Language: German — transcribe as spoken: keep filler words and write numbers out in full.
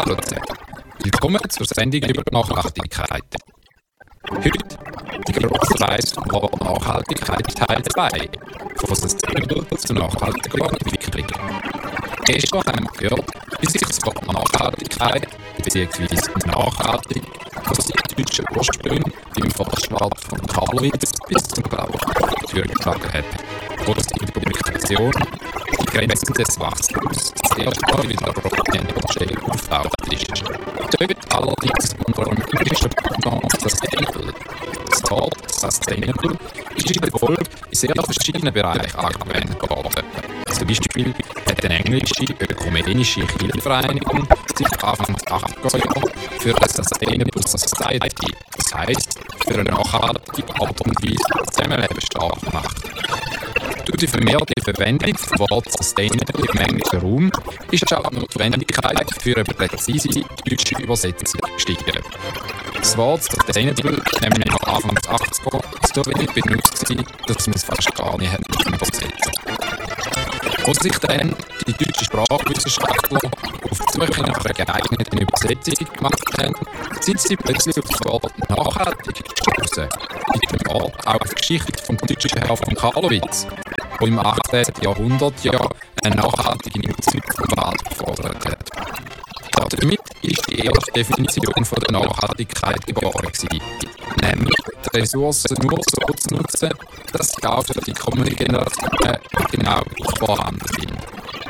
Grüezi. Willkommen zur Sendung über Nachhaltigkeit. Heute die grosse Reise von Nachhaltigkeit Teil zwei. Von Sustainable zur nachhaltigen Entwicklung. Gestern haben wir gehört, wie sich das Wort Nachhaltigkeit bzw. nachhaltig aus den deutschen Ursprüngen im Vorschlag von Karlowitz bis zum Glauben geschlagen hat. Wo es in der Publikation die Grenzen des Wachstums das erste Mal wieder prominent Stelle auftaucht ist. Dort allerdings unter einem englischen Pendant Sustainable. Das Wort Sustainable ist in der Folge in sehr verschiedenen Bereichen angewendet worden. Zum Beispiel hat eine englische ökumenische Kirchenvereinigung sich Anfang der achtziger Jahre für eine Sustainable Society, das heisst für eine nachhaltige Art und Weise Zusammenleben stark gemacht. Durch die vermehrte Verwendung des Wortes Sustainable im englischen Raum ist auch die Notwendigkeit für eine präzise deutsche Übersetzung gestiegen. Das Wort Sustainable war nämlich noch Anfang der achtziger so wenig benutzt, dass man es fast gar nicht übersetzen konnte. Als sich dann die deutschen Sprachwissenschaftler auf die Suche nach einer geeigneten Übersetzung gemacht haben, sind sie plötzlich auf das Wort nachhaltig gestoßen. Mit dem Wort auch auf die Geschichte vom deutschen Herrn von Karlowitz, der im achtzehnten Jahrhundert ja eine nachhaltige Nutzung vom Wald gefordert hat. Damit ist die erste Definition von der Nachhaltigkeit geboren gewesen, nämlich die Ressourcen nur so zu nutzen, dass sie auch für die kommenden Generationen genau vorhanden sind.